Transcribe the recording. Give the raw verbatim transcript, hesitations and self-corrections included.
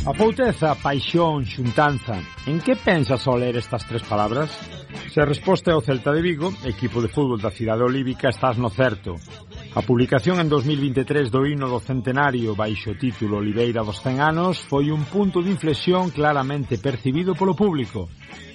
Afouteza, paixón, xuntanza. En que pensas ao ler estas tres palabras? Se a resposta é o Celta de Vigo, equipo de fútbol da cidade olívica, estás no certo. A publicación en dos mil vinte e tres do himno do centenario baixo o título Oliveira dos cen anos foi un punto de inflexión claramente percibido polo público.